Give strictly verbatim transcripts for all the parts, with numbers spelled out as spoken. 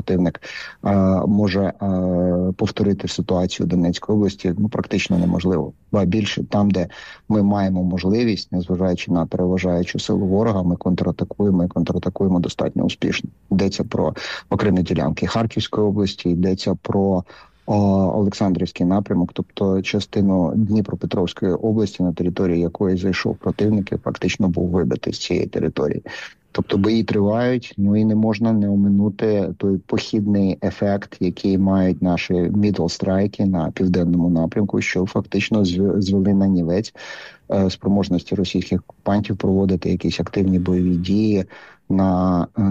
противник а, може а, повторити ситуацію в Донецькій області, ну практично неможливо. Ба більше там, де ми маємо можливість, незважаючи на переважаючу силу ворога, ми контратакуємо і контратакуємо достатньо успішно. Йдеться про окремі ділянки Харківської області, йдеться про Олександрівський напрямок, тобто частину Дніпропетровської області, на території якої зайшов противник, і фактично був вибитий з цієї території. Тобто бої тривають, ну і не можна не оминути той похідний ефект, який мають наші мідл-страйки на південному напрямку, що фактично звели на нівець е, спроможності російських окупантів проводити якісь активні бойові дії на, е,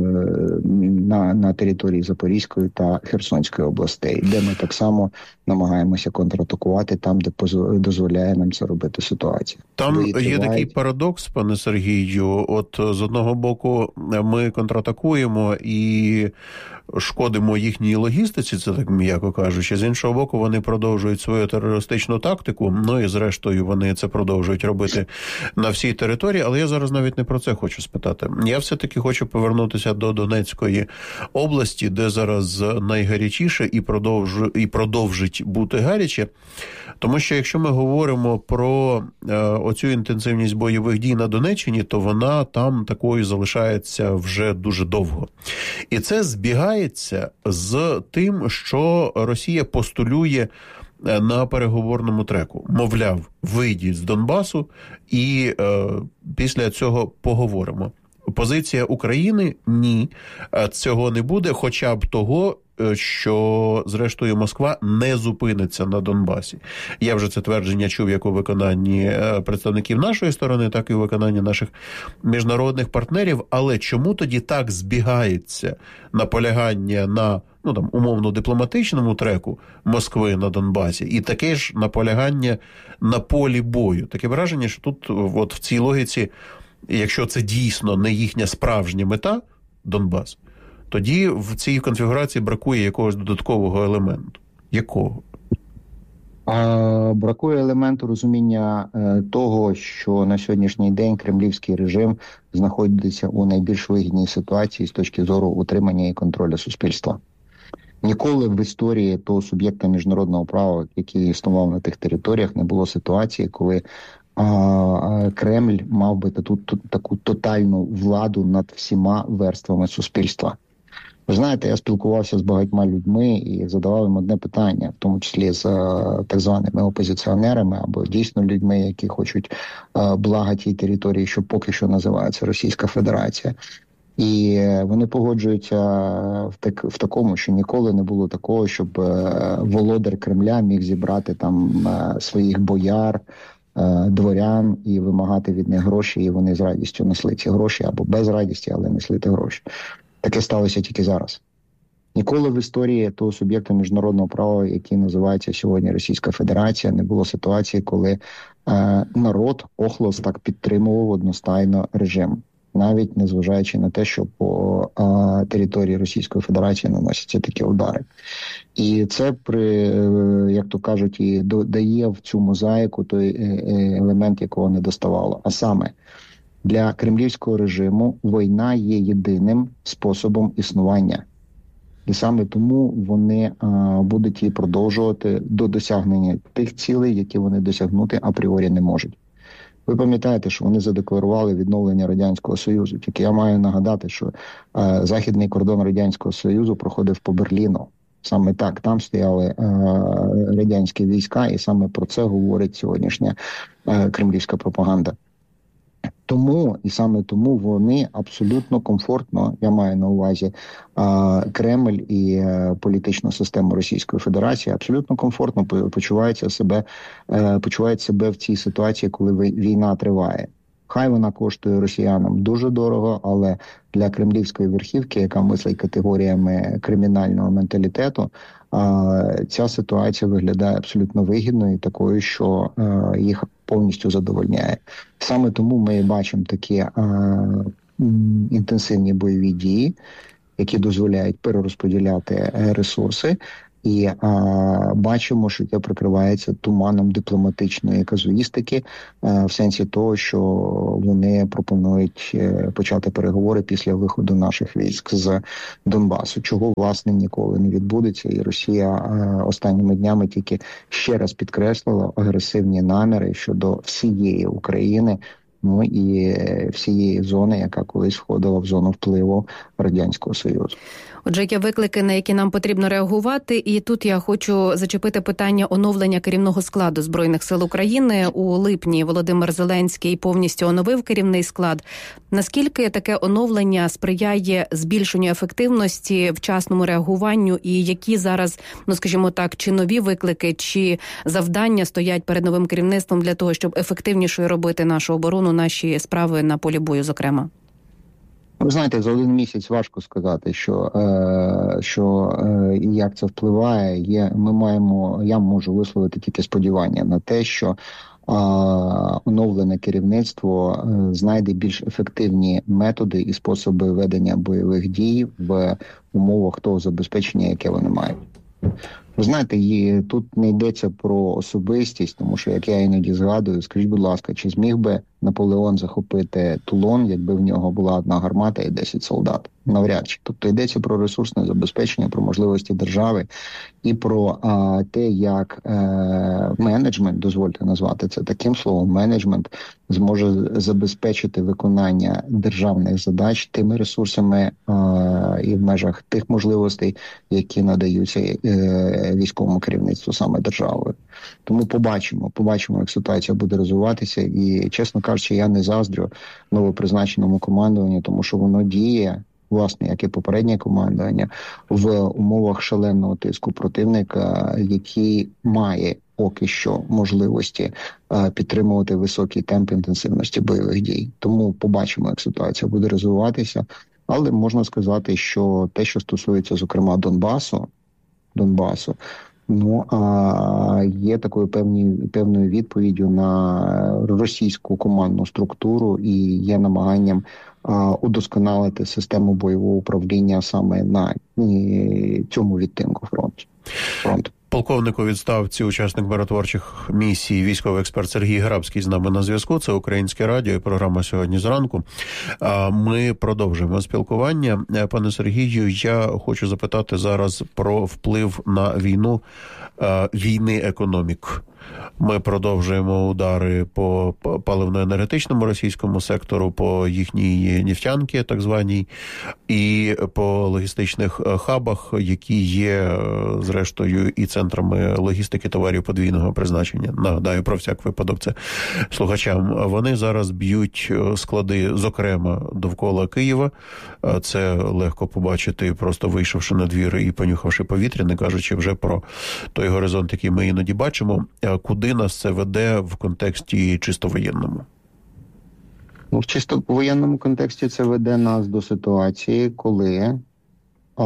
на, на території Запорізької та Херсонської областей, де ми так само намагаємося контратакувати там, де дозволяє нам це робити ситуація. Там є такий парадокс, пане Сергію, от з одного боку ми контратакуємо і шкодимо їхній логістиці, це так м'яко кажучи, з іншого боку вони продовжують свою терористичну тактику, ну і зрештою вони це продовжують робити на всій території, але я зараз навіть не про це хочу спитати. Я все-таки хочу повернутися до Донецької області, де зараз найгарячіше і, продовж... і продовжить бути гаряче, тому що якщо ми говоримо про е, оцю інтенсивність бойових дій на Донеччині, то вона там такою залишається вже дуже довго. І це збігається з тим, що Росія постулює на переговорному треку. Мовляв, вийдіть з Донбасу і е, після цього поговоримо. Позиція України – ні, цього не буде, хоча б того, що, зрештою, Москва не зупиниться на Донбасі. Я вже це твердження чув як у виконанні представників нашої сторони, так і у виконанні наших міжнародних партнерів. Але чому тоді так збігається наполягання на, ну там, умовно дипломатичному треку Москви на Донбасі і таке ж наполягання на полі бою? Таке враження, що тут от в цій логіці, якщо це дійсно не їхня справжня мета, Донбас, тоді в цій конфігурації бракує якогось додаткового елементу. Якого? А, бракує елементу розуміння е, того, що на сьогоднішній день кремлівський режим знаходиться у найбільш вигідній ситуації з точки зору утримання і контролю суспільства. Ніколи в історії того суб'єкта міжнародного права, який існував на тих територіях, не було ситуації, коли а, Кремль мав би таку, таку тотальну владу над всіма верствами суспільства. Ви знаєте, я спілкувався з багатьма людьми і задавав їм одне питання, в тому числі з так званими опозиціонерами або дійсно людьми, які хочуть блага тій території, що поки що називається Російська Федерація. І вони погоджуються в, так, в такому, що ніколи не було такого, щоб володар Кремля міг зібрати там своїх бояр, дворян і вимагати від них гроші, і вони з радістю несли ці гроші або без радісті, але несли ті гроші. Таке сталося тільки зараз. Ніколи в історії того суб'єкта міжнародного права, який називається сьогодні Російська Федерація, не було ситуації, коли е, народ охлос так підтримував одностайно режим, навіть незважаючи на те, що по е, території Російської Федерації наносяться такі удари. І це, при, е, як то кажуть, і додає в цю мозаїку той е, елемент, якого не доставало. А саме, для кремлівського режиму війна є єдиним способом існування. І саме тому вони а, будуть її продовжувати до досягнення тих цілей, які вони досягнути апріорі не можуть. Ви пам'ятаєте, що вони задекларували відновлення Радянського Союзу. Тільки я маю нагадати, що а, західний кордон Радянського Союзу проходив по Берліну. Саме так, там стояли а, радянські війська, і саме про це говорить сьогоднішня а, кремлівська пропаганда. Тому, і саме тому вони абсолютно комфортно, я маю на увазі Кремль і політичну систему Російської Федерації, абсолютно комфортно почуваються себе, почувають себе в цій ситуації, коли війна триває. Хай вона коштує росіянам дуже дорого, але для кремлівської верхівки, яка мислить категоріями кримінального менталітету, ця ситуація виглядає абсолютно вигідною і такою, що їх повністю задовольняє. Саме тому ми бачимо такі інтенсивні бойові дії, які дозволяють перерозподіляти ресурси, І а, бачимо, що це прикривається туманом дипломатичної казуїстики, а, в сенсі того, що вони пропонують е, почати переговори після виходу наших військ з Донбасу, чого, власне, ніколи не відбудеться. І Росія а, останніми днями тільки ще раз підкреслила агресивні наміри щодо всієї України, ну і всієї зони, яка колись входила в зону впливу Радянського Союзу. Отже, є виклики, на які нам потрібно реагувати. І тут я хочу зачепити питання оновлення керівного складу Збройних сил України. У липні Володимир Зеленський повністю оновив керівний склад. Наскільки таке оновлення сприяє збільшенню ефективності, вчасному реагуванню, і які зараз, ну скажімо так, чи нові виклики, чи завдання стоять перед новим керівництвом для того, щоб ефективнішою робити нашу оборону, наші справи на полі бою, зокрема? Ви знаєте, за один місяць важко сказати, що, е, що е, як це впливає. Є, ми маємо, я можу висловити тільки сподівання на те, що е, оновлене керівництво е, знайде більш ефективні методи і способи ведення бойових дій в умовах того забезпечення, яке вони мають. Ви знаєте, і тут не йдеться про особистість, тому що, як я іноді згадую, скажіть, будь ласка, чи зміг би Наполеон захопити Тулон, якби в нього була одна гармата і десять солдат? Навряд чи. Тобто йдеться про ресурсне забезпечення, про можливості держави і про а, те, як а, менеджмент, дозвольте назвати це таким словом, менеджмент зможе забезпечити виконання державних задач тими ресурсами а, і в межах тих можливостей, які надаються е, військовому керівництву саме державою. Тому побачимо, побачимо, як ситуація буде розвиватися. І, чесно кажучи, я не заздрю новопризначеному командуванню, тому що воно діє, власне, як і попереднє командування, в умовах шаленого тиску противника, який має поки що можливості е, підтримувати високий темп інтенсивності бойових дій. Тому побачимо, як ситуація буде розвиватися. Але можна сказати, що те, що стосується, зокрема, Донбасу, Донбасу, ну, а є такою певні, певною відповіддю на російську командну структуру і є намаганням а, удосконалити систему бойового управління саме на і, цьому відтинку фронту. фронту. Полковник у відставці, учасник миротворчих місій, військовий експерт Сергій Грабський з нами на зв'язку. Це Українське радіо і програма «Сьогодні зранку». Ми продовжуємо спілкування. Пане Сергію, я хочу запитати зараз про вплив на війну, війни економік. Ми продовжуємо удари по паливно-енергетичному російському сектору, по їхній нефтянці, так званій, і по логістичних хабах, які є, зрештою, і центрами логістики товарів подвійного призначення. Нагадаю про всяк випадок це слухачам. Вони зараз б'ють склади, зокрема, довкола Києва. Це легко побачити, просто вийшовши на двір і понюхавши повітря, не кажучи вже про той горизонт, який ми іноді бачимо. Куди нас це веде в контексті чисто воєнному? Ну, в чисто воєнному контексті це веде нас до ситуації, коли а,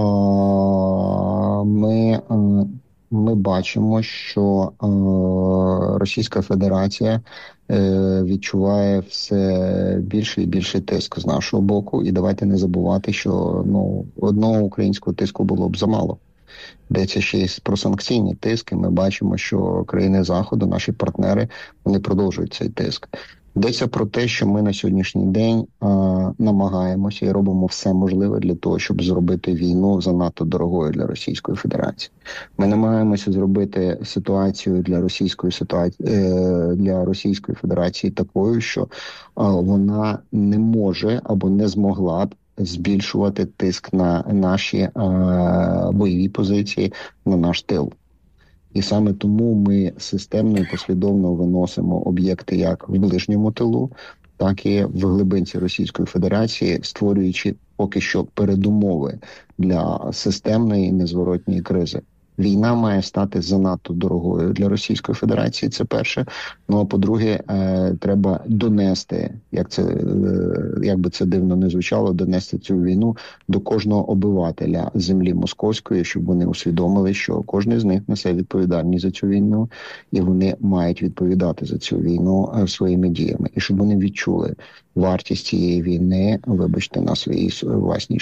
ми, а, ми бачимо, що а, Російська Федерація е, відчуває все більше і більше тиск з нашого боку. І давайте не забувати, що ну, одного українського тиску було б замало. Йдеться ще й про санкційні тиски. Ми бачимо, що країни Заходу, наші партнери, вони продовжують цей тиск. Йдеться про те, що ми на сьогоднішній день а, намагаємося і робимо все можливе для того, щоб зробити війну занадто дорогою для Російської Федерації. Ми намагаємося зробити ситуацію для Російської ситуації для Російської Федерації такою, що а, вона не може або не змогла б збільшувати тиск на наші е, бойові позиції, на наш тил. І саме тому ми системно і послідовно виносимо об'єкти як в ближньому тилу, так і в глибинці Російської Федерації, створюючи поки що передумови для системної і незворотньої кризи. Війна має стати занадто дорогою для Російської Федерації, це перше. Ну, а по-друге, е, треба донести, як це, е, як би це дивно не звучало, донести цю війну до кожного обивателя землі московської, щоб вони усвідомили, що кожен з них несе відповідальність за цю війну, і вони мають відповідати за цю війну е, своїми діями. І щоб вони відчули вартість цієї війни, вибачте, на своїй власній шкірі.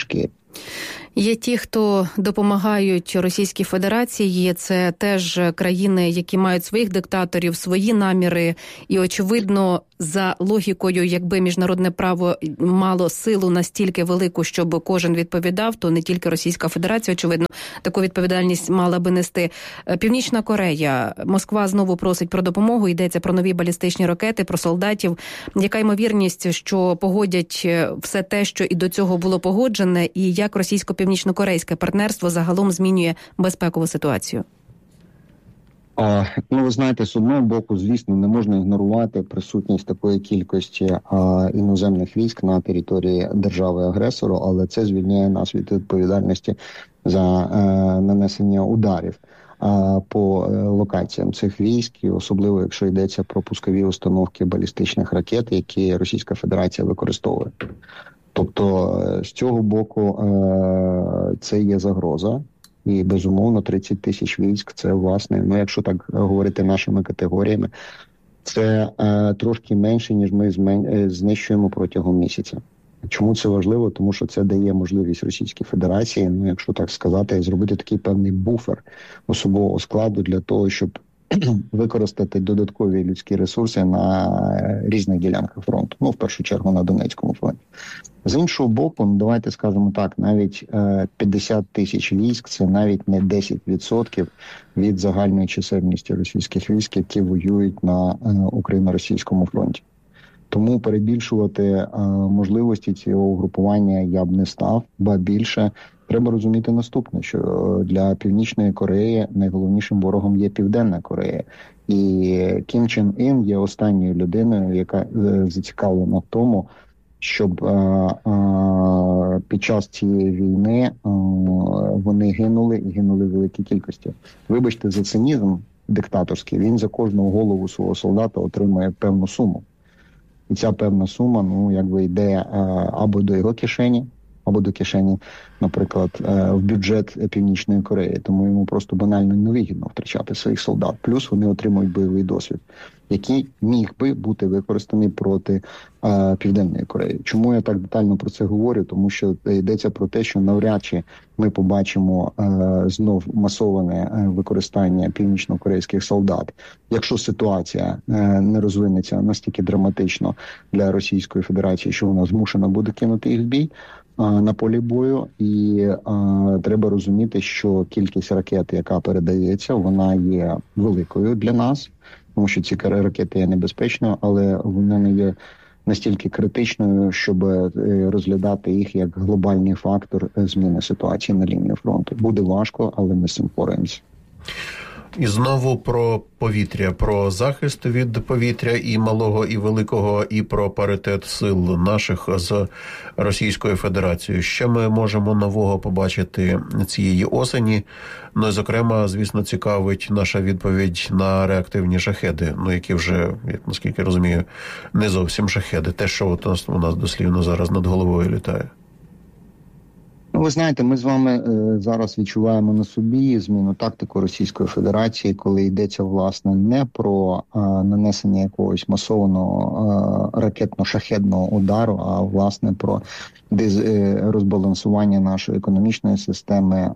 Є ті, хто допомагають Російській Федерації, це теж країни, які мають своїх диктаторів, свої наміри. І, очевидно, за логікою, якби міжнародне право мало силу настільки велику, щоб кожен відповідав, то не тільки Російська Федерація, очевидно, таку відповідальність мала би нести. Північна Корея. Москва знову просить про допомогу, йдеться про нові балістичні ракети, про солдатів. Яка ймовірність, що погодять все те, що і до цього було погоджене, і як російсько-північно-корейське партнерство загалом змінює безпекову ситуацію? А, ну, ви знаєте, з одного боку, звісно, не можна ігнорувати присутність такої кількості а, іноземних військ на території держави-агресору, але це звільняє нас від відповідальності за а, нанесення ударів а, по а, локаціям цих військ, і особливо, якщо йдеться про пускові установки балістичних ракет, які Російська Федерація використовує. Тобто, з цього боку, а, це є загроза. І, безумовно, тридцять тисяч військ – це, власне, ну, якщо так говорити нашими категоріями, це е, трошки менше, ніж ми змен... знищуємо протягом місяця. Чому це важливо? Тому що це дає можливість Російській Федерації, ну, якщо так сказати, зробити такий певний буфер особового складу для того, щоб використати додаткові людські ресурси на різних ділянках фронту. Ну, в першу чергу, на Донецькому фронті. З іншого боку, ну, давайте скажемо так, навіть е, п'ятдесят тисяч військ – це навіть не десять відсотків від загальної чисельності російських військ, які воюють на е, україно-російському фронті. Тому перебільшувати е, можливості цього угрупування я б не став, ба більше треба розуміти наступне, що для Північної Кореї найголовнішим ворогом є Південна Корея. І Кім Чен Ін є останньою людиною, яка е, зацікавлена в тому, щоб е, е, під час цієї війни е, вони гинули і гинули в великій кількості. Вибачте за цинізм диктаторський, він за кожного голову свого солдата отримує певну суму. І ця певна сума, ну, якби йде е, або до його кишені, або до кишені, наприклад, в бюджет Північної Кореї. Тому йому просто банально невигідно втрачати своїх солдат. Плюс вони отримують бойовий досвід, який міг би бути використаний проти е, Південної Кореї. Чому я так детально про це говорю? Тому що йдеться про те, що навряд чи ми побачимо е, знов масоване використання північно-корейських солдат. Якщо ситуація е, не розвинеться настільки драматично для Російської Федерації, що вона змушена буде кинути їх в бій на полі бою, і а, треба розуміти, що кількість ракет, яка передається, вона є великою для нас, тому що ці ракети є небезпечною, але вона не є настільки критичною, щоб розглядати їх як глобальний фактор зміни ситуації на лінії фронту. Буде важко, але ми з цим впораємося. І знову про повітря, про захист від повітря і малого, і великого, і про паритет сил наших з Російською Федерацією. Що ми можемо нового побачити цієї осені? Ну і, зокрема, звісно, цікавить наша відповідь на реактивні шахеди, ну які вже, як наскільки розумію, не зовсім шахеди. Те, що от у нас, у нас дослівно зараз над головою літає. Ну, ви знаєте, ми з вами е, зараз відчуваємо на собі зміну тактику Російської Федерації, коли йдеться, власне, не про е, нанесення якогось масованого е, ракетно-шахедного удару, а, власне, про диз, е, розбалансування нашої економічної системи, е,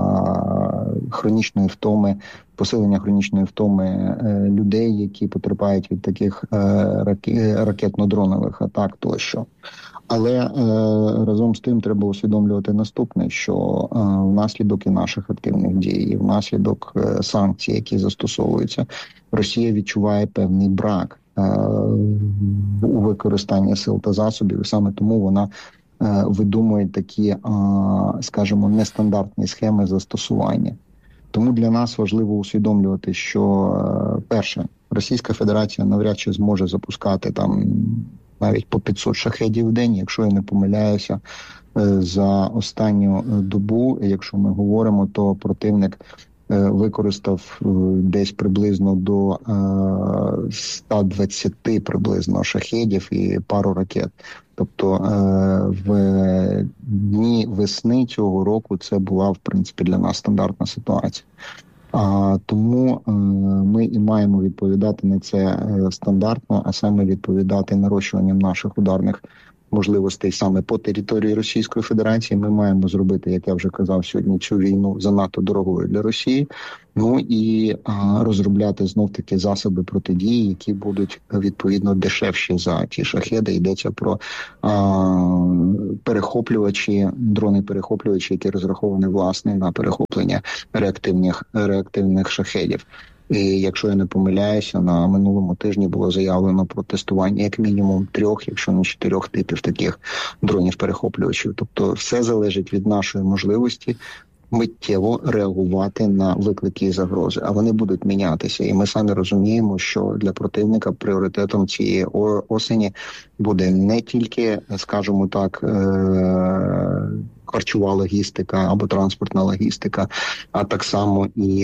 хронічної втоми, посилення хронічної втоми е, людей, які потерпають від таких е, ракетно-дронових атак тощо. Але е, разом з тим треба усвідомлювати наступне, що е, внаслідок і наших активних дій, і внаслідок е, санкцій, які застосовуються, Росія відчуває певний брак е, у використанні сил та засобів, і саме тому вона е, видумує такі, е, скажімо, нестандартні схеми застосування. Тому для нас важливо усвідомлювати, що, е, перше, Російська Федерація навряд чи зможе запускати там навіть по п'ятсот шахедів в день, якщо я не помиляюся, за останню добу, якщо ми говоримо, то противник використав десь приблизно до ста двадцяти приблизно шахедів і пару ракет. Тобто в дні весни цього року це була, в принципі, для нас стандартна ситуація. А тому е, ми і маємо відповідати на це е, стандартно, а саме відповідати нарощуванням наших ударних можливостей саме по території Російської Федерації. Ми маємо зробити, як я вже казав сьогодні, цю війну занадто дорогою для Росії. Ну і а, розробляти знов-таки засоби протидії, які будуть відповідно дешевші за ті шахеди. Йдеться про а, перехоплювачі, дрони-перехоплювачі, які розраховані власне на перехоплення реактивних, реактивних шахедів. І якщо я не помиляюся, на минулому тижні було заявлено про тестування як мінімум трьох, якщо не чотирьох типів таких дронів-перехоплювачів. Тобто все залежить від нашої можливості миттєво реагувати на виклики і загрози, а вони будуть мінятися. І ми самі розуміємо, що для противника пріоритетом цієї осені буде не тільки, скажімо так, харчова логістика або транспортна логістика, а так само і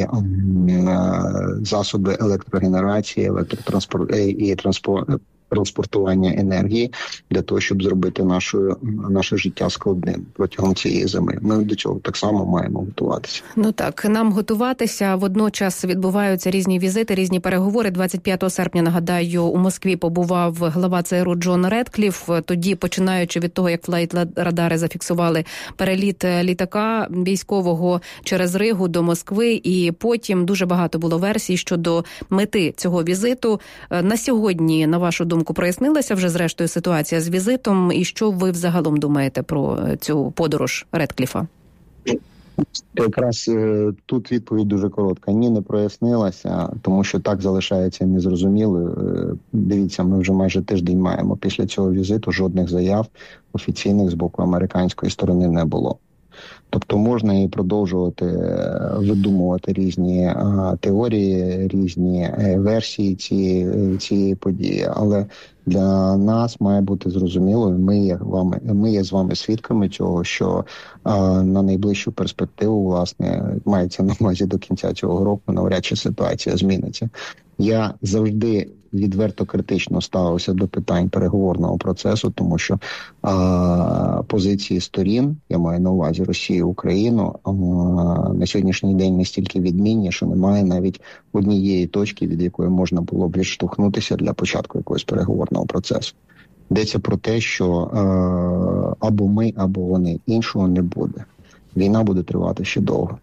засоби електрогенерації, електротранспорт і транспорт. транспортування енергії для того, щоб зробити нашу, наше життя складним протягом цієї зими. Ми до цього так само маємо готуватися. Ну так, нам готуватися. Водночас відбуваються різні візити, різні переговори. двадцять п'ятого серпня, нагадаю, у Москві побував глава ЦРУ Джон Редкліф. Тоді, починаючи від того, як флайт-радари зафіксували переліт літака військового через Ригу до Москви, і потім дуже багато було версій щодо мети цього візиту. На сьогодні, на вашу думку, прояснилася вже зрештою ситуація з візитом, і що ви взагалом думаєте про цю подорож Редкліфа? Якраз тут відповідь дуже коротка. Ні, не прояснилася, тому що так залишається незрозумілою. Дивіться, ми вже майже тиждень маємо після цього візиту, жодних заяв офіційних з боку американської сторони не було. Тобто можна і продовжувати видумувати різні а, теорії, різні е, версії цієї, цієї події, але для нас має бути зрозуміло, ми є, вами, ми є з вами свідками цього, що а, на найближчу перспективу, власне, мається на увазі до кінця цього року, навряд чи ситуація зміниться. Я завжди відверто критично ставився до питань переговорного процесу, тому що а, позиції сторін, я маю на увазі Росію і Україну, а, на сьогоднішній день настільки відмінні, що немає навіть однієї точки, від якої можна було б відштовхнутися для початку якогось переговорного процесу. Йдеться про те, що а, або ми, або вони. Іншого не буде. Війна буде тривати ще довго.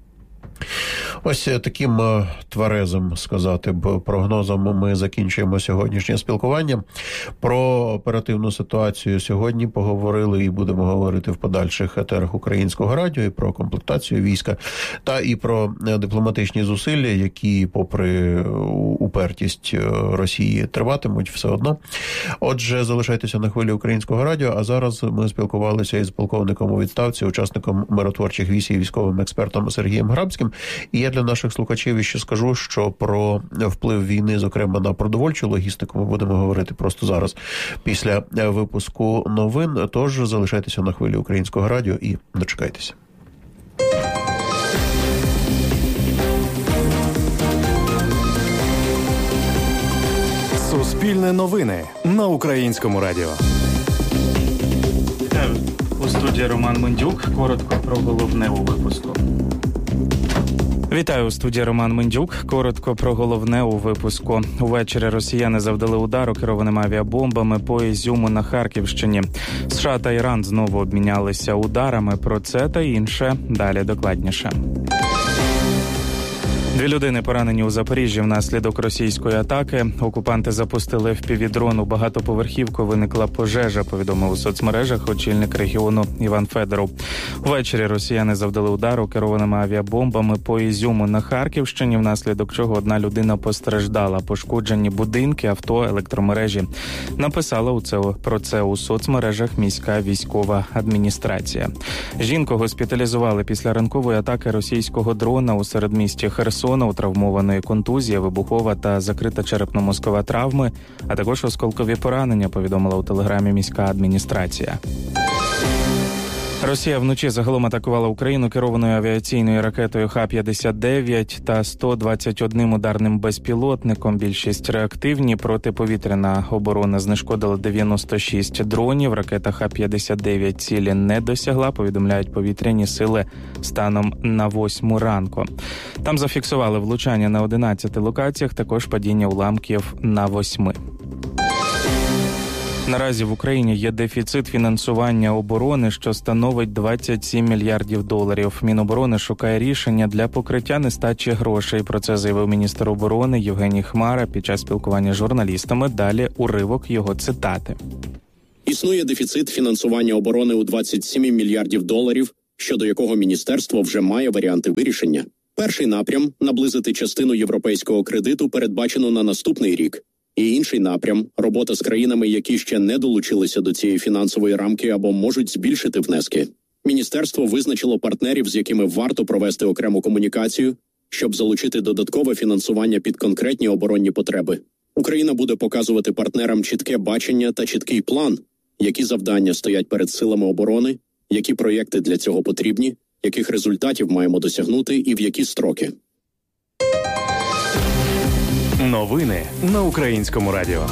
Ось таким тверезим, сказати б, прогнозом ми закінчуємо сьогоднішнє спілкування. Про оперативну ситуацію сьогодні поговорили і будемо говорити в подальших етерах Українського радіо, і про комплектацію війська, та і про дипломатичні зусилля, які, попри упертість Росії, триватимуть все одно. Отже, залишайтеся на хвилі Українського радіо, а зараз ми спілкувалися із полковником у відставці, учасником миротворчих місій, військовим експертом Сергієм Грабським. І я для наших слухачів ще скажу, що про вплив війни, зокрема на продовольчу логістику, ми будемо говорити просто зараз, після випуску новин. Тож залишайтеся на хвилі Українського радіо і дочекайтеся. Суспільне новини на Українському радіо. У студії Роман Мендюк. Коротко про головне у випуску. Вітаю, у студії Роман Мендюк. Коротко про головне у випуску. Увечері росіяни завдали удару керованими авіабомбами по Ізюму на Харківщині. США та Іран знову обмінялися ударами. Про це та інше далі докладніше. Дві людини поранені у Запоріжжі внаслідок російської атаки. Окупанти запустили еф пі ві-дрон у багатоповерхівку. Виникла пожежа, повідомив у соцмережах очільник регіону Іван Федоров. Ввечері росіяни завдали удару керованими авіабомбами по Ізюму на Харківщині, внаслідок чого одна людина постраждала. Пошкоджені будинки, авто, електромережі. Написала у це, про це у соцмережах міська військова адміністрація. Жінку госпіталізували після ранкової атаки російського дрона у середмісті Херсон. У травмованої контузія, вибухова та закрита черепно-мозкова травми, а також осколкові поранення, повідомила у телеграмі міська адміністрація. Росія вночі загалом атакувала Україну керованою авіаційною ракетою Х п'ятдесят дев'ять та сто двадцять одним ударним безпілотником. Більшість реактивні. Протиповітряна оборона знешкодила дев'яносто шість дронів. Ракета Х п'ятдесят дев'ять цілі не досягла, повідомляють повітряні сили станом на восьму ранку. Там зафіксували влучання на одинадцяти локаціях, також падіння уламків на восьми. Наразі в Україні є дефіцит фінансування оборони, що становить двадцять сім мільярдів доларів. Міноборони шукає рішення для покриття нестачі грошей. Про це заявив міністр оборони Євгеній Хмара під час спілкування з журналістами. Далі уривок його цитати. Існує дефіцит фінансування оборони у двадцять сім мільярдів доларів, щодо якого міністерство вже має варіанти вирішення. Перший напрям – наблизити частину європейського кредиту, передбачено на наступний рік. І інший напрям – робота з країнами, які ще не долучилися до цієї фінансової рамки або можуть збільшити внески. Міністерство визначило партнерів, з якими варто провести окрему комунікацію, щоб залучити додаткове фінансування під конкретні оборонні потреби. Україна буде показувати партнерам чітке бачення та чіткий план, які завдання стоять перед силами оборони, які проєкти для цього потрібні, яких результатів маємо досягнути і в які строки. Новини на Українському радіо.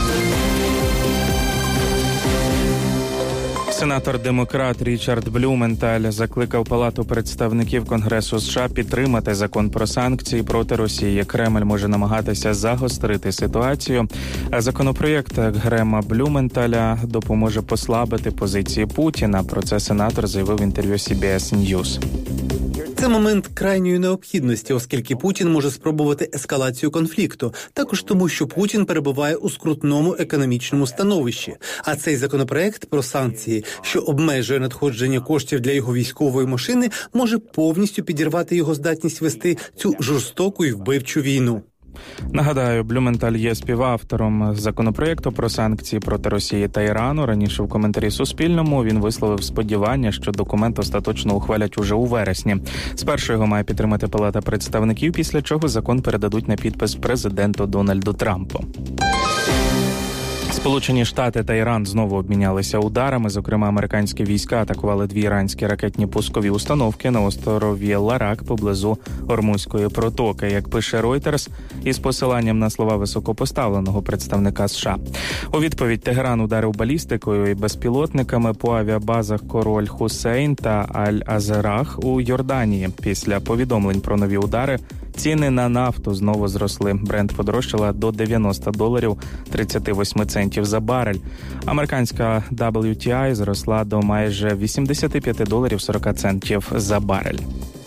Сенатор-демократ Річард Блюменталь закликав Палату представників Конгресу США підтримати закон про санкції проти Росії. Кремль може намагатися загострити ситуацію. Законопроєкт Грема Блюменталя допоможе послабити позиції Путіна. Про це сенатор заявив в інтерв'ю Сі Бі Ес News. Це момент крайньої необхідності, оскільки Путін може спробувати ескалацію конфлікту. Також тому, що Путін перебуває у скрутному економічному становищі. А цей законопроект про санкції, що обмежує надходження коштів для його військової машини, може повністю підірвати його здатність вести цю жорстоку і вбивчу війну. Нагадаю, Блюменталь є співавтором законопроєкту про санкції проти Росії та Ірану. Раніше в коментарі Суспільному він висловив сподівання, що документ остаточно ухвалять уже у вересні. Спершу його має підтримати Палата представників, після чого закон передадуть на підпис президенту Дональду Трампу. Сполучені Штати та Іран знову обмінялися ударами. Зокрема, американські війська атакували дві іранські ракетні пускові установки на острові Ларак поблизу Ормузької протоки. Як пише Reuters, із посиланням на слова високопоставленого представника США. У відповідь Тегеран ударив балістикою і безпілотниками по авіабазах Король Хусейн та Аль-Азерах у Йорданії. Після повідомлень про нові удари ціни на нафту знову зросли. Брент подорожчала до дев'яносто доларів тридцять вісім центів за барель. Американська дабл ю ті ай зросла до майже вісімдесят п'ять доларів сорок центів за барель.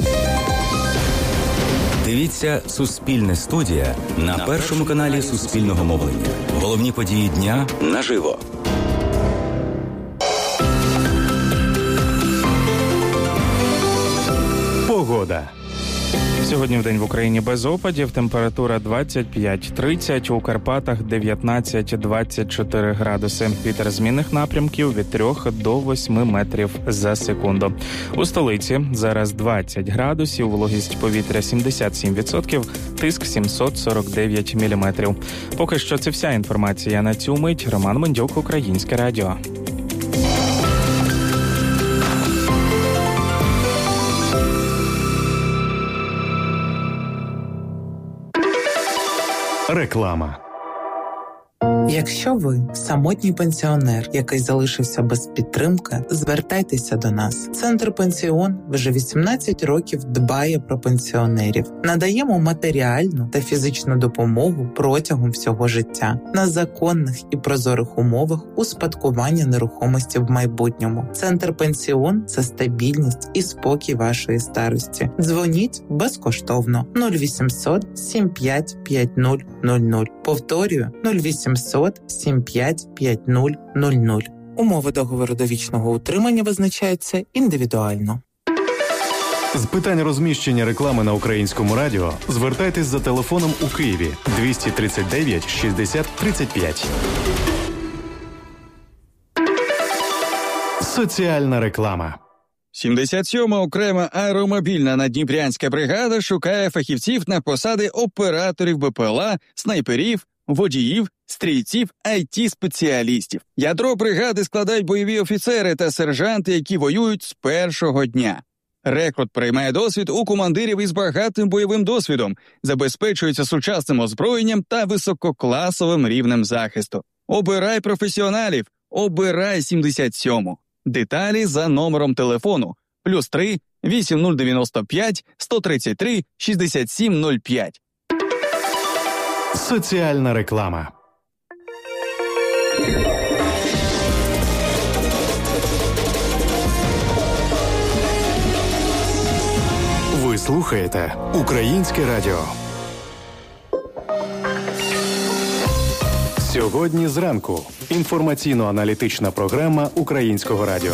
Дивіться «Суспільне студія» на першому каналі Суспільного мовлення. Головні події дня наживо. Погода. Сьогодні вдень в Україні без опадів, температура двадцять п'ять тридцять, у Карпатах дев'ятнадцять двадцять чотири градуси. Вітер змінних напрямків від трьох до восьми метрів за секунду. У столиці зараз двадцять градусів, вологість повітря сімдесят сім відсотків, тиск сімсот сорок дев'ять міліметрів. Поки що це вся інформація на цю мить. Роман Мендюк, Українське радіо. Реклама. Якщо ви самотній пенсіонер, який залишився без підтримки, звертайтеся до нас. Центр «Пенсіон» вже вісімнадцять років дбає про пенсіонерів. Надаємо матеріальну та фізичну допомогу протягом всього життя на законних і прозорих умовах успадкування нерухомості в майбутньому. Центр «Пенсіон» – це стабільність і спокій вашої старості. Дзвоніть безкоштовно нуль вісімсот сім п'ять п'ять нуль нуль нуль. Повторюю нуль вісімсот сім п'ять п'ять нуль нуль нуль. Умови договору довічного утримання визначаються індивідуально. З питань розміщення реклами на Українському радіо звертайтесь за телефоном у Києві двісті тридцять дев'ять шістдесят тридцять п'ять. Соціальна реклама. сімдесят сьома окрема аеромобільна наддніпрянська бригада шукає фахівців на посади операторів Бе ПеЕл А, снайперів, водіїв, стрільців, ай ті-спеціалістів. Ядро бригади складають бойові офіцери та сержанти, які воюють з першого дня. Рекрут приймає досвід у командирів із багатим бойовим досвідом, забезпечується сучасним озброєнням та висококласовим рівнем захисту. Обирай професіоналів, обирай сімдесят сьому. Деталі за номером телефону плюс три вісім нуль дев'яносто п'ять сто тридцять три шістдесят сім нуль п'ять. Соціальна реклама. слухаєте Українське радіо. Сьогодні зранку. Інформаційно-аналітична програма Українського радіо.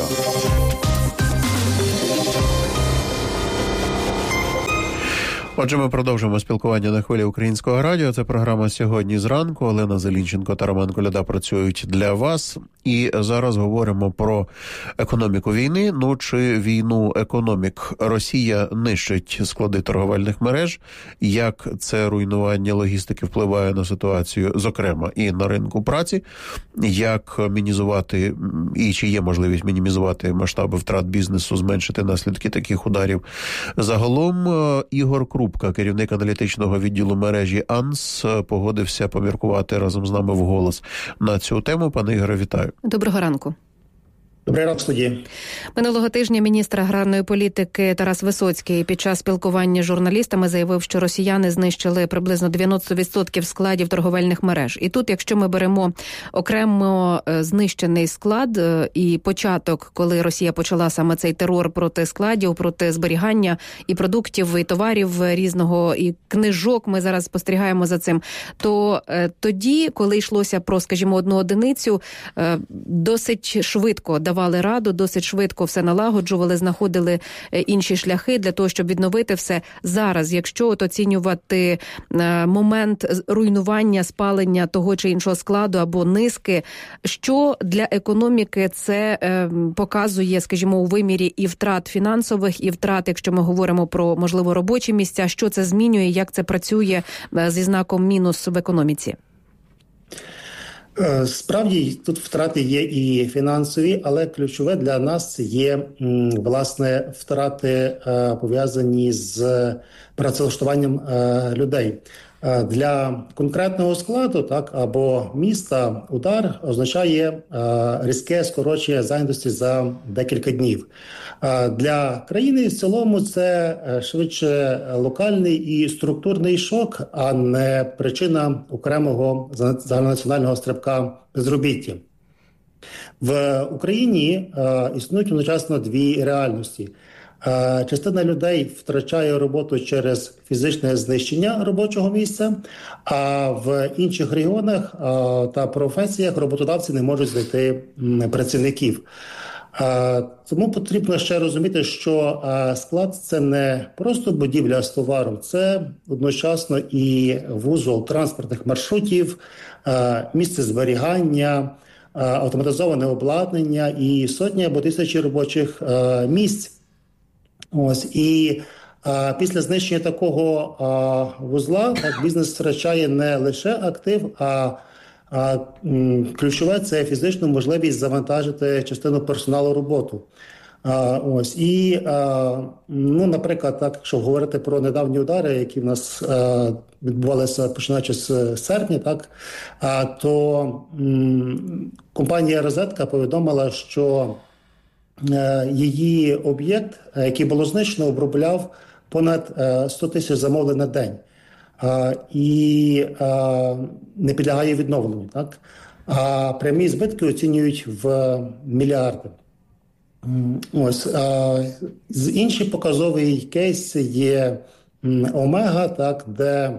Отже, ми продовжуємо спілкування на хвилі Українського радіо. Це програма «Сьогодні зранку». Олена Зелінченко та Роман Коляда працюють для вас. І зараз говоримо про економіку війни. Ну, чи війну економік. Росія нищить склади торговельних мереж. Як це руйнування логістики впливає на ситуацію, зокрема, і на ринку праці. Як мінімізувати, і чи є можливість мінімізувати масштаби втрат бізнесу, зменшити наслідки таких ударів. Загалом, Ігор Крупка, керівник аналітичного відділу мережі АНС, погодився поміркувати разом з нами вголос на цю тему. Пане Ігоре, вітаю. Доброго ранку. Добрий ранок, студії. Минулого тижня міністр аграрної політики Тарас Висоцький під час спілкування з журналістами заявив, що росіяни знищили приблизно дев'яносто відсотків складів торговельних мереж. І тут, якщо ми беремо окремо знищений склад і початок, коли Росія почала саме цей терор проти складів, проти зберігання і продуктів, і товарів різного, і книжок, ми зараз спостерігаємо за цим, то тоді, коли йшлося про, скажімо, одну одиницю, досить швидко давали раду, досить швидко все налагоджували, знаходили інші шляхи для того, щоб відновити все. Зараз, якщо от оцінювати момент руйнування, спалення того чи іншого складу або низки, що для економіки це показує, скажімо, у вимірі і втрат фінансових, і втрат, якщо ми говоримо про, можливо, робочі місця, що це змінює, як це працює зі знаком мінус в економіці? Справді, тут втрати є і фінансові, але ключове для нас це є, власне, втрати, пов'язані з працевлаштуванням людей. Для конкретного складу, так, або міста удар означає різке скорочення зайнятості за декілька днів. Для країни в цілому це швидше локальний і структурний шок, а не причина окремого загальнонаціонального стрибка безробіття. В Україні існують одночасно дві реальності. Частина людей втрачає роботу через фізичне знищення робочого місця, а в інших регіонах та професіях роботодавці не можуть знайти працівників. Тому потрібно ще розуміти, що склад – це не просто будівля з товаром, це одночасно і вузол транспортних маршрутів, місце зберігання, автоматизоване обладнання і сотні або тисячі робочих місць. Ось, і а, після знищення такого а, вузла так, бізнес втрачає не лише актив, а, а м, ключове – це фізичну можливість завантажити частину персоналу роботу. А, ось, і, а, ну, наприклад, так, якщо говорити про недавні удари, які в нас а, відбувалися починаючи з серпня, так, а, то м, компанія «Розетка» повідомила, що її об'єкт, який було знищено, обробляв понад сто тисяч замовлень на день і не підлягає відновленню. Так? А прямі збитки оцінюють в мільярди. Ось. Інший показовий кейс є Омега, так, де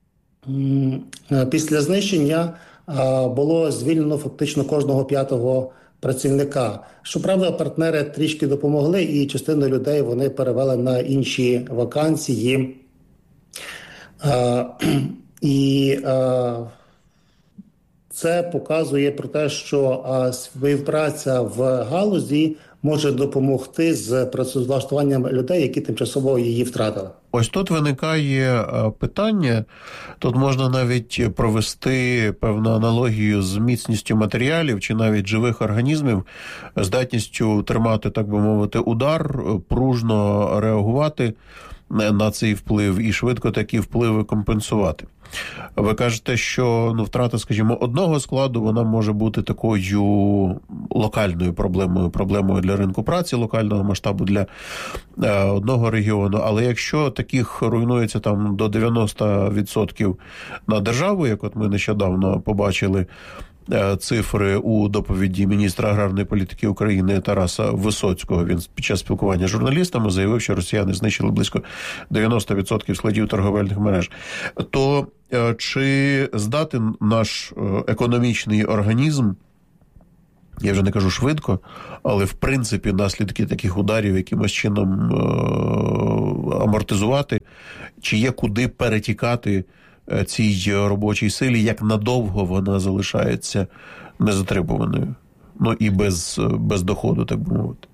після знищення було звільнено фактично кожного п'ятого працівника. Щоправда, партнери трішки допомогли, і частину людей вони перевели на інші вакансії. А, і а, це показує про те, що а, співпраця в галузі може допомогти з працевлаштуванням людей, які тимчасово її втратили. Ось тут виникає питання, тут можна навіть провести певну аналогію з міцністю матеріалів чи навіть живих організмів, здатністю тримати, так би мовити, удар, пружно реагувати на цей вплив і швидко такі впливи компенсувати. Ви кажете, що ну, втрата, скажімо, одного складу, вона може бути такою локальною проблемою, проблемою для ринку праці, локального масштабу для е, одного регіону. Але якщо таких руйнується там до дев'яносто відсотків на державу, як от ми нещодавно побачили, цифри у доповіді міністра аграрної політики України Тараса Висоцького. Він під час спілкування з журналістами заявив, що росіяни знищили близько дев'яносто відсотків складів торговельних мереж. То чи здатен наш економічний організм, я вже не кажу швидко, але в принципі наслідки таких ударів якимось чином амортизувати, чи є куди перетікати цій робочій силі, як надовго вона залишається незатребуваною, ну і без, без доходу, так би мовити?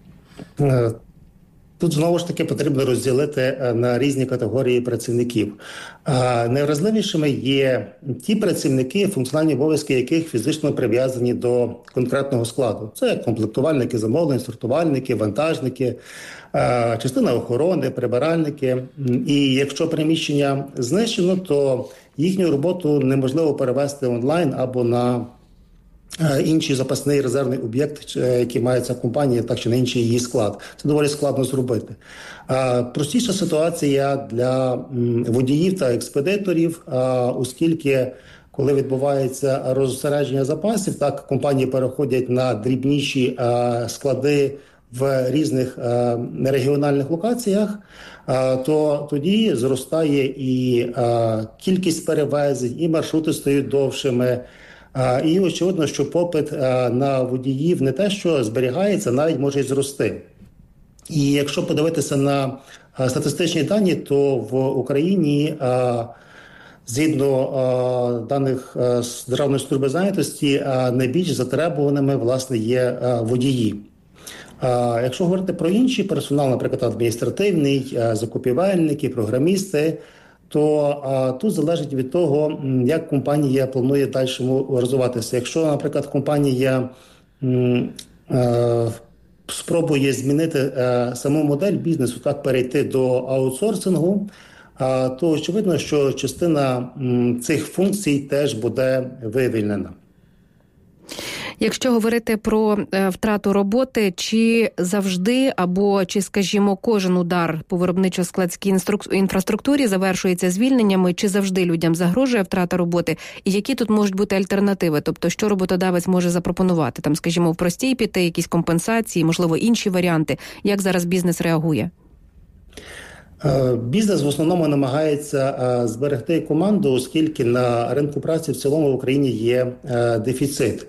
Тут знову ж таки потрібно розділити на різні категорії працівників. Найвразливішими є ті працівники, функціональні обов'язки яких фізично прив'язані до конкретного складу. Це комплектувальники замовлень, сортувальники, вантажники, частина охорони, прибиральники. І якщо приміщення знищено, то їхню роботу неможливо перевести онлайн або на інший запасний резервний об'єкт, який має ця компанія, так чи на інший її склад. Це доволі складно зробити. Простіша ситуація для водіїв та експедиторів, оскільки коли відбувається розсередження запасів, так компанії переходять на дрібніші склади в різних регіональних локаціях, то тоді зростає і кількість перевезень, і маршрути стають довшими. І очевидно, що попит на водіїв не те, що зберігається, навіть може й зрости. І якщо подивитися на статистичні дані, то в Україні, згідно даних з Державної служби зайнятості, найбільш затребуваними, власне, є водії. Якщо говорити про інший персонал, наприклад, адміністративний, закупівельники, програмісти, то а, тут залежить від того, як компанія планує далі розвиватися. Якщо, наприклад, компанія м, е, спробує змінити е, саму модель бізнесу, так перейти до аутсорсингу, е, то очевидно, що частина м, цих функцій теж буде вивільнена. Якщо говорити про е, втрату роботи, чи завжди або, чи, скажімо, кожен удар по виробничо-складській інструк... інфраструктурі завершується звільненнями, чи завжди людям загрожує втрата роботи? І які тут можуть бути альтернативи? Тобто, що роботодавець може запропонувати? Там, скажімо, в простій піти, якісь компенсації, можливо, інші варіанти. Як зараз бізнес реагує? Бізнес в основному намагається зберегти команду, оскільки на ринку праці в цілому в Україні є дефіцит.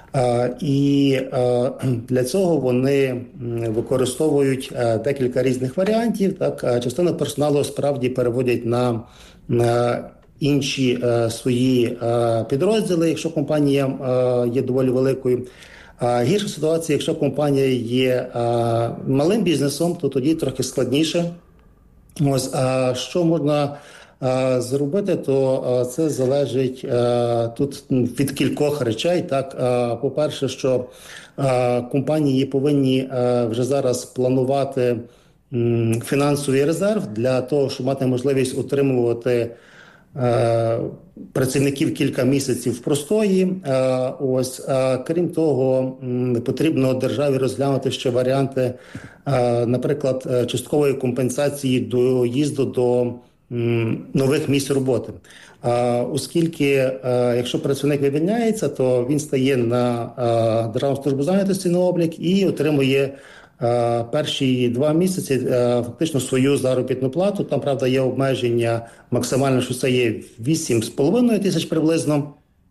І для цього вони використовують декілька різних варіантів. Так, частину персоналу справді переводять на, на інші свої підрозділи, якщо компанія є доволі великою. Гірша ситуація, якщо компанія є малим бізнесом, то тоді трохи складніше. Ось, а що можна а, зробити, то а, це залежить а, тут від кількох речей. Так, а, по-перше, що а, компанії повинні а, вже зараз планувати м, фінансовий резерв для того, щоб мати можливість утримувати а, працівників кілька місяців в простої. А, ось, а, крім того, м, потрібно державі розглянути ще варіанти, а, наприклад, часткової компенсації доїзду до м, нових місць роботи. А, оскільки, а, якщо працівник вивільняється, то він стає на а, Державну службу зайнятості на облік і отримує а, перші два місяці а, фактично свою заробітну плату. Там, правда, є обмеження максимально, що це є вісім з половиною тисяч приблизно.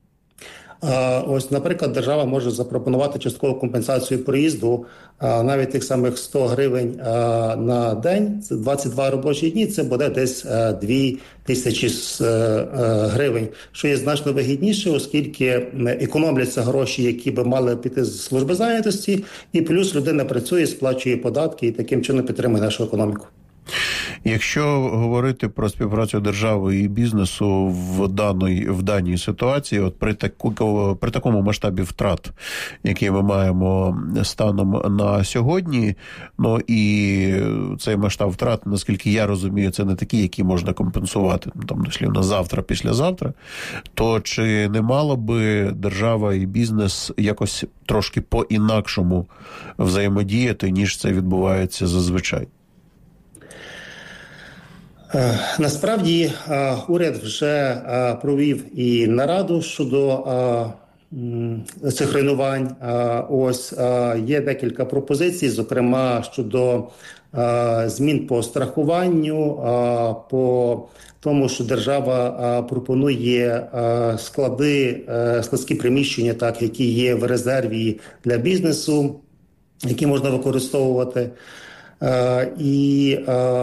А, ось, наприклад, держава може запропонувати часткову компенсацію проїзду, а, навіть тих самих сто гривень а, на день, це двадцять два робочі дні, це буде десь а, дві тисячі а, а, гривень, що є значно вигідніше, оскільки економляться гроші, які би мали піти з служби зайнятості, і плюс людина працює, сплачує податки і таким чином підтримує нашу економіку. Якщо говорити про співпрацю держави і бізнесу в даній, в даній ситуації, от при, таку, при такому масштабі втрат, які ми маємо станом на сьогодні, ну і цей масштаб втрат, наскільки я розумію, це не такі, які можна компенсувати, там, дослівно, завтра, післязавтра, то чи не мала би держава і бізнес якось трошки по-інакшому взаємодіяти, ніж це відбувається зазвичай? Насправді уряд вже провів і нараду щодо цих руйнувань. Ось є декілька пропозицій, зокрема щодо змін по страхуванню, по тому, що держава пропонує склади, складські приміщення, так, які є в резерві для бізнесу, які можна використовувати. І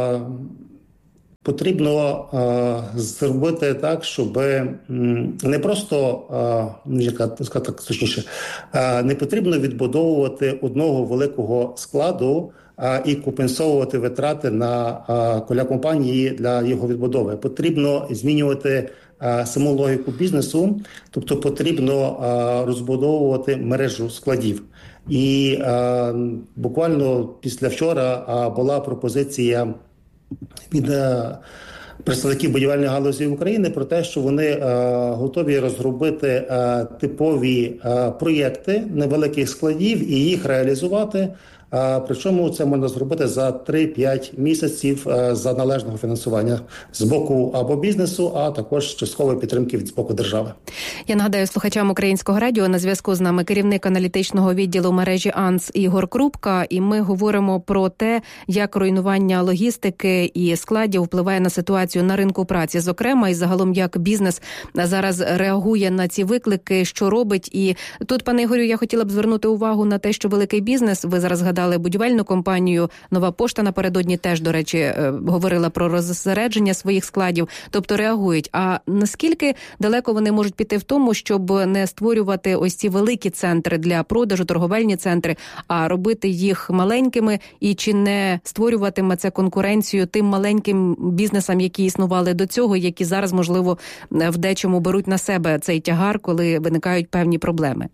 потрібно е, зробити так, щоб не просто, е, яка так точніше, е, не потрібно відбудовувати одного великого складу е, і компенсовувати витрати на е, коля компанії для його відбудови. Потрібно змінювати е, саму логіку бізнесу, тобто потрібно е, розбудовувати мережу складів. І е, буквально після вчора е, була пропозиція від е, представників будівельної галузі України про те, що вони е, готові розробити е, типові е, проєкти невеликих складів і їх реалізувати. Е, причому це можна зробити за три-п'ять місяців е, за належного фінансування з боку або бізнесу, а також часткової підтримки від боку держави. Я нагадаю слухачам Українського радіо, на зв'язку з нами керівник аналітичного відділу мережі АНС Ігор Крупка, і ми говоримо про те, як руйнування логістики і складів впливає на ситуацію на ринку праці, зокрема, і загалом як бізнес зараз реагує на ці виклики, що робить. І тут, пане Ігорю, я хотіла б звернути увагу на те, що великий бізнес, ви зараз згадали будівельну компанію, Нова пошта напередодні теж, до речі, говорила про розсередження своїх складів, тобто реагують. А наскільки далеко вони можуть піти в тому, щоб не створювати ось ці великі центри для продажу, торговельні центри, а робити їх маленькими, і чи не створюватиме це конкуренцію тим маленьким бізнесам, які існували до цього, які зараз, можливо, в дечому беруть на себе цей тягар, коли виникають певні проблеми?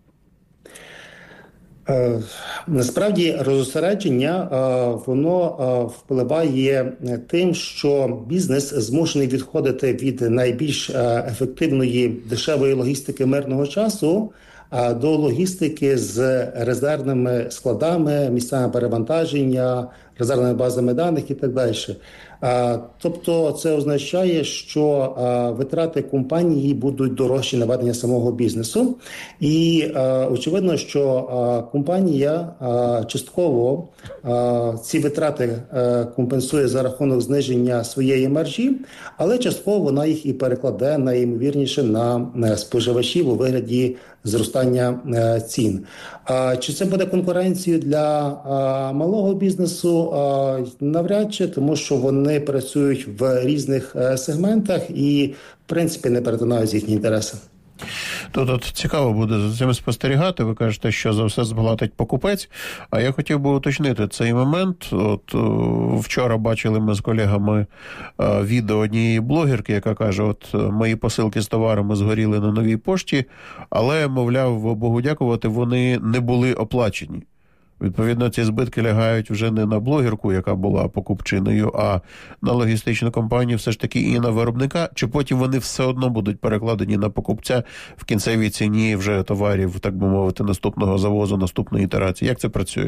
Е, насправді розосередження е, воно е, впливає тим, що бізнес змушений відходити від найбільш е, ефективної дешевої логістики мирного часу е, до логістики з резервними складами, місцями перевантаження, резервними базами даних і так далі. Тобто це означає, що витрати компанії будуть дорожчі на ведення самого бізнесу. І очевидно, що компанія частково ці витрати компенсує за рахунок зниження своєї маржі, але частково вона їх і перекладе найімовірніше на споживачів у вигляді зростання цін. Чи це буде конкуренцією для малого бізнесу? Навряд чи, тому що вони працюють в різних сегментах і, в принципі, не перетинають їхні інтереси. Тут от цікаво буде за цим спостерігати. Ви кажете, що за все сплатить покупець. А я хотів би уточнити цей момент. От вчора бачили ми з колегами відео однієї блогерки, яка каже, от мої посилки з товарами згоріли на Новій пошті, але, мовляв, Богу дякувати, вони не були оплачені. Відповідно, ці збитки лягають вже не на блогерку, яка була покупчиною, а на логістичну компанію все ж таки і на виробника, чи потім вони все одно будуть перекладені на покупця в кінцевій ціні вже товарів, так би мовити, наступного завозу, наступної ітерації. Як це працює?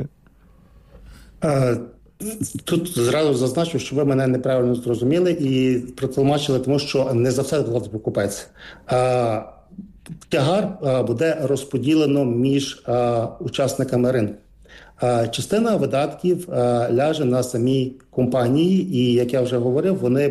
Тут зразу зазначу, що ви мене неправильно зрозуміли і протлумачили, тому що не за все платить покупець. Тягар буде розподілено між учасниками ринку. Частина видатків ляже на самій компанії, і, як я вже говорив, вони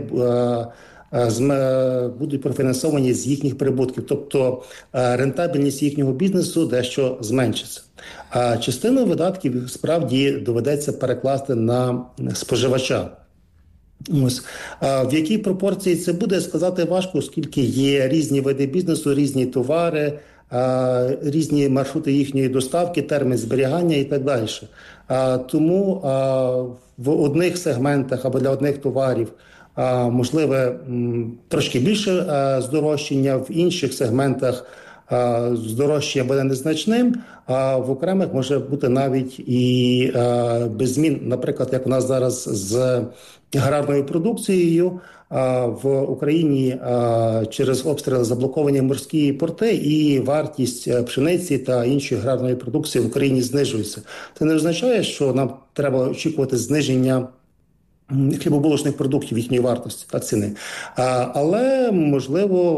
будуть профінансовані з їхніх прибутків, тобто рентабельність їхнього бізнесу дещо зменшиться. А частину видатків справді доведеться перекласти на споживача. Ось. А в якій пропорції це буде, сказати важко, оскільки є різні види бізнесу, різні товари, а, різні маршрути їхньої доставки, термін зберігання і так далі. А, тому а, в одних сегментах або для одних товарів а, можливе м, трошки більше а, здорожчання, в інших сегментах а, здорожчання буде незначним, а в окремих може бути навіть і а, без змін, наприклад, як у нас зараз з аграрною продукцією. В Україні через обстріли заблоковані морські порти, і вартість пшениці та іншої аграрної продукції в Україні знижується. Це не означає, що нам треба очікувати зниження хлібобулочних продуктів, їхньої вартості та ціни. Але, можливо,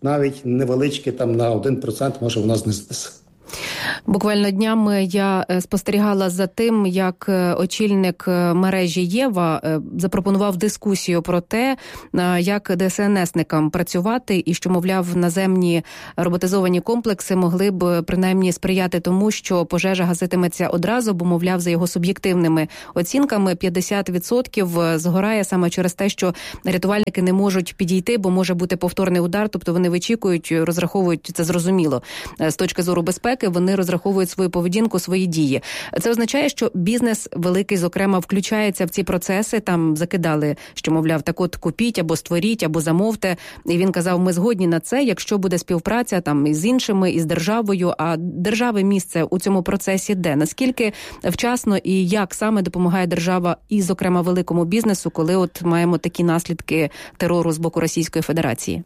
навіть невеличкі, там на один відсоток може вона знизитися. Буквально днями я спостерігала за тим, як очільник мережі Єва запропонував дискусію про те, як ДСНСникам працювати і що, мовляв, наземні роботизовані комплекси могли б принаймні сприяти тому, що пожежа гаситиметься одразу, бо, мовляв, за його суб'єктивними оцінками п'ятдесят відсотків згорає саме через те, що рятувальники не можуть підійти, бо може бути повторний удар, тобто вони вичікують, розраховують, це зрозуміло, з точки зору безпеки, вони розраховують свою поведінку, свої дії. Це означає, що бізнес великий, зокрема, включається в ці процеси, там закидали, що, мовляв, так от купіть, або створіть, або замовте. І він казав, ми згодні на це, якщо буде співпраця там із іншими, із державою. А держави місце у цьому процесі де? Наскільки вчасно і як саме допомагає держава і, зокрема, великому бізнесу, коли от маємо такі наслідки терору з боку Російської Федерації?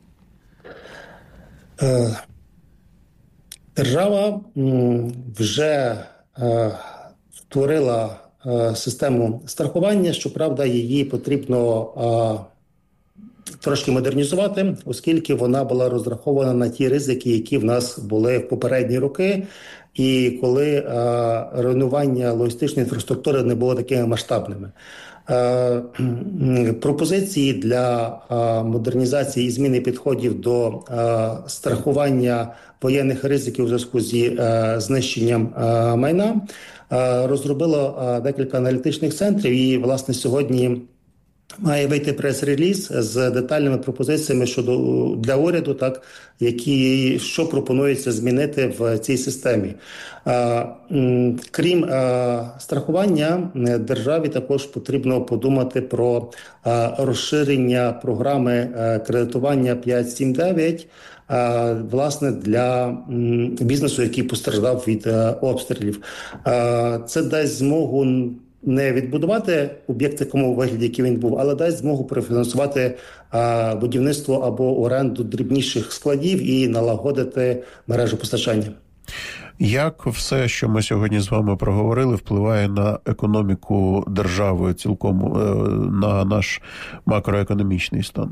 Е... Держава вже е, створила е, систему страхування, щоправда, її потрібно е, трошки модернізувати, оскільки вона була розрахована на ті ризики, які в нас були в попередні роки, і коли е, руйнування логістичної інфраструктури не було такими масштабними. Е, пропозиції для е, модернізації і зміни підходів до е, страхування воєнних ризиків у зв'язку зі е, знищенням е, майна е, розробило е, декілька аналітичних центрів, і, власне, сьогодні має вийти прес-реліз з детальними пропозиціями щодо для уряду, так, які, що пропонується змінити в цій системі. А, крім а, страхування, державі також потрібно подумати про а, розширення програми а, кредитування п'ять сім дев'ять, а, власне, для м, бізнесу, який постраждав від а, обстрілів. А, це дасть змогу не відбудувати об'єкт в такому вигляді, який він був, але дасть змогу профінансувати а, будівництво або оренду дрібніших складів і налагодити мережу постачання. Як все, що ми сьогодні з вами проговорили, впливає на економіку держави цілком, на наш макроекономічний стан?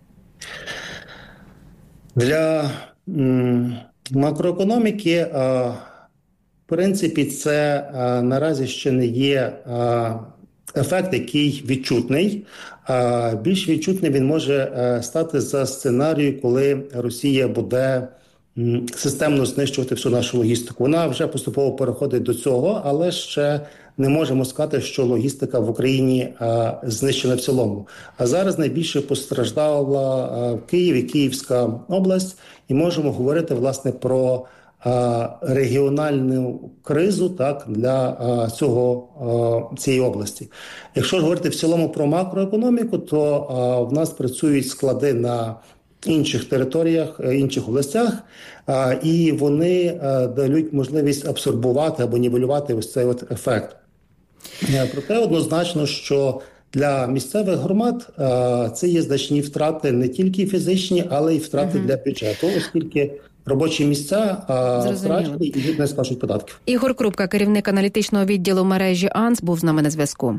Для м, макроекономіки а, в принципі, це а, наразі ще не є а, ефект, який відчутний. А, більш відчутний він може а, стати за сценарію, коли Росія буде м, системно знищувати всю нашу логістику. Вона вже поступово переходить до цього, але ще не можемо сказати, що логістика в Україні а, знищена в цілому. А зараз найбільше постраждала а, Київ і Київська область, і можемо говорити, власне, про регіональну кризу, так, для а, цього, а, цієї області. Якщо говорити в цілому про макроекономіку, то а, в нас працюють склади на інших територіях, інших областях, а, і вони а, дають можливість абсорбувати або нівелювати ось цей от ефект. Проте однозначно, що для місцевих громад а, це є значні втрати не тільки фізичні, але й втрати угу. для бюджету, оскільки робочі місця втрачені і люди не сплачують податків. Ігор Крупка, керівник аналітичного відділу мережі АНС, був з нами на зв'язку.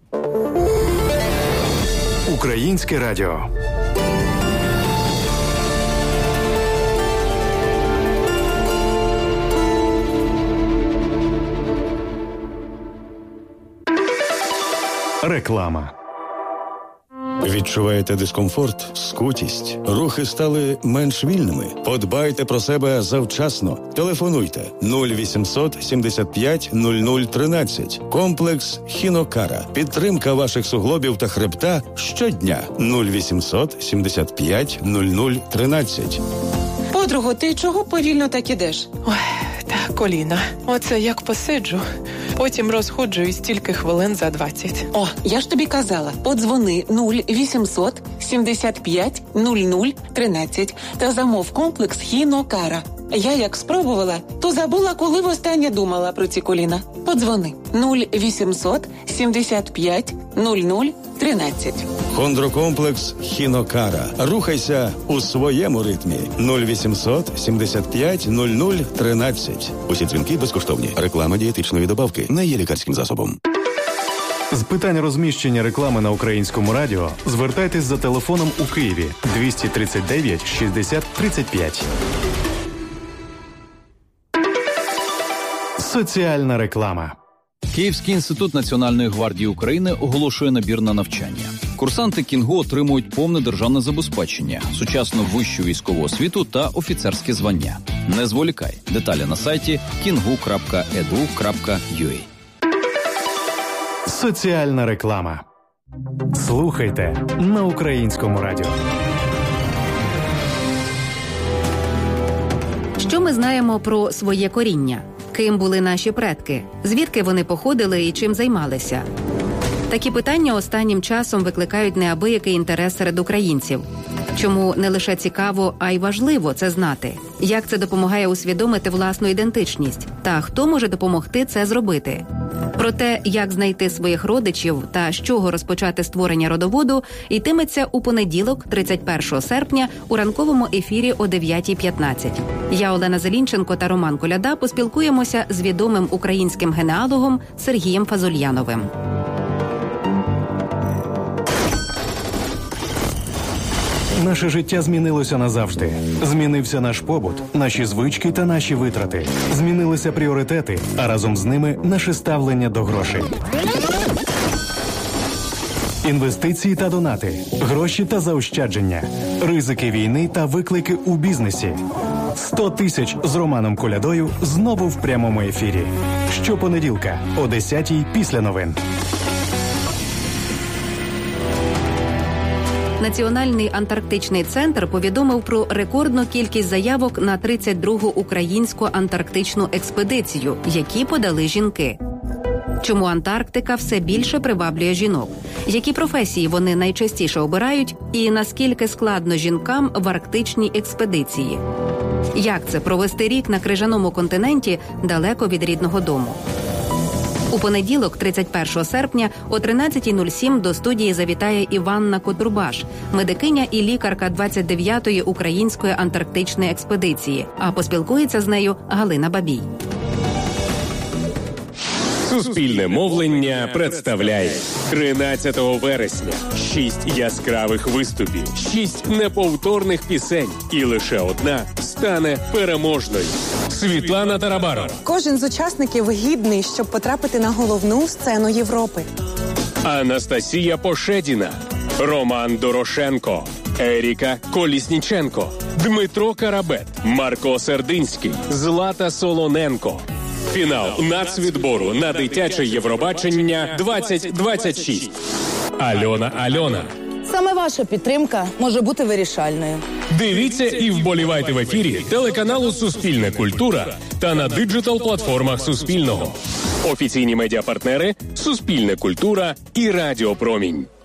Українське радіо. Реклама. Відчуваєте дискомфорт, скутість? Рухи стали менш вільними? Подбайте про себе завчасно. Телефонуйте нуль вісімсот сімдесят п'ять нуль нуль тринадцять. Комплекс Хінокара. Підтримка ваших суглобів та хребта щодня. нуль вісімсот сімдесят п'ять нуль нуль тринадцять. Подруго, ти чого повільно так ідеш? Ой, та коліна. Оце як посиджу. Потім розходжуюсь тільки хвилин за двадцять. О, я ж тобі казала, подзвони нуль вісімсот сімдесят п'ять нуль нуль тринадцять та замов комплекс Хінокара. Я як спробувала, то забула, коли востаннє думала про ці коліна. Подзвони нуль вісімсот сімдесят п'ять нуль нуль тринадцять. Хондрокомплекс Хінокара. Рухайся у своєму ритмі. нуль вісімсот сімдесят п'ять нуль нуль тринадцять. Усі дзвінки безкоштовні. Реклама дієтичної добавки не є лікарським засобом. З питань розміщення реклами на Українському радіо звертайтесь за телефоном у Києві двісті тридцять дев'ять шістдесят тридцять п'ять. Соціальна реклама. Київський інститут Національної гвардії України оголошує набір на навчання. Курсанти Кінгу отримують повне державне забезпечення, сучасну вищу військову освіту та офіцерське звання. Не зволікай. Деталі на сайті кінгу крапка і ді ю крапка ю а. Соціальна реклама. Слухайте на Українському радіо. Що ми знаємо про своє коріння? Ким були наші предки? Звідки вони походили і чим займалися? Такі питання останнім часом викликають неабиякий інтерес серед українців. Чому не лише цікаво, а й важливо це знати? Як це допомагає усвідомити власну ідентичність? Та хто може допомогти це зробити? Про те, як знайти своїх родичів та з чого розпочати створення родоводу, йтиметься у понеділок, тридцять першого серпня, у ранковому ефірі о дев'ятій п'ятнадцять. Я, Олена Зелінченко та Роман Коляда поспілкуємося з відомим українським генеалогом Сергієм Фазульяновим. Наше життя змінилося назавжди. Змінився наш побут, наші звички та наші витрати. Змінилися пріоритети, а разом з ними наше ставлення до грошей. Інвестиції та донати, гроші та заощадження, ризики війни та виклики у бізнесі. сто тисяч з Романом Колядою знову в прямому ефірі. Щопонеділка о десятій після новин. Національний антарктичний центр повідомив про рекордну кількість заявок на тридцять другу українську антарктичну експедицію, які подали жінки. Чому Антарктика все більше приваблює жінок? Які професії вони найчастіше обирають? І наскільки складно жінкам в арктичній експедиції? Як це провести рік на крижаному континенті далеко від рідного дому? У понеділок, тридцять першого серпня, о тринадцятій нуль сім до студії завітає Іванна Котурбаш, медикиня і лікарка двадцять дев'ятої української антарктичної експедиції. А поспілкується з нею Галина Бабій. Суспільне мовлення представляє тринадцятого вересня. Шість яскравих виступів, шість неповторних пісень. І лише одна стане переможною. Світлана Тарабарова. Кожен з учасників гідний, щоб потрапити на головну сцену Європи. Анастасія Пошедіна. Роман Дорошенко. Еріка Колісніченко. Дмитро Карабет. Марко Сердинський. Злата Солоненко. Фінал нацвідбору на дитяче Євробачення двадцять двадцять шість. Альона Альона. Саме ваша підтримка може бути вирішальною. Дивіться і вболівайте в ефірі телеканалу «Суспільне культура» та на диджитал-платформах Суспільного. Офіційні медіапартнери – Суспільне культура і Радіо Промінь.